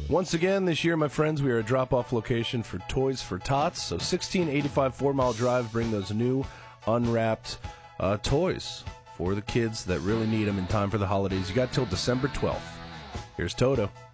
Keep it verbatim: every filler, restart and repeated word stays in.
Once again, this year, my friends, we are a drop-off location for Toys for Tots. So sixteen eighty-five Four Mile Drive, bring those new unwrapped uh, toys for the kids that really need them in time for the holidays. You got till December twelfth. Here's Toto.